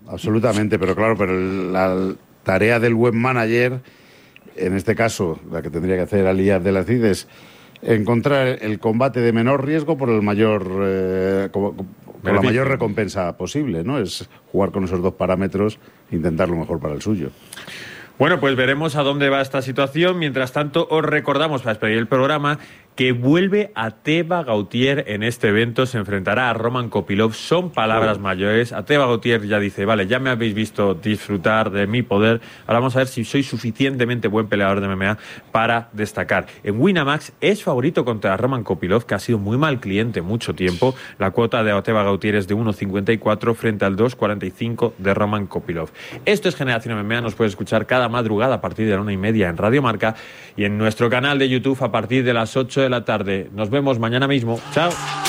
absolutamente, pero claro, la tarea del web manager, en este caso, la que tendría que hacer Ali Abdelaziz, es encontrar el combate de menor riesgo por el mayor con la mayor recompensa posible, ¿no? Es jugar con esos dos parámetros e intentar lo mejor para el suyo. Bueno, pues veremos a dónde va esta situación. Mientras tanto, os recordamos, para despedir el programa, que vuelve a Teba Gautier en este evento. Se enfrentará a Roman Kopylov. Son palabras mayores. A Teba Gautier ya dice, vale, ya me habéis visto disfrutar de mi poder. Ahora vamos a ver si soy suficientemente buen peleador de MMA para destacar. En Winamax es favorito contra Roman Kopylov, que ha sido muy mal cliente mucho tiempo. La cuota de Teba Gautier es de 1,54 frente al 2,45 de Roman Kopylov. Esto es Generación MMA. Nos puedes escuchar cada madrugada a partir de la 1:30 en Radio Marca y en nuestro canal de YouTube a partir de las 8 de la tarde. Nos vemos mañana mismo. Chao.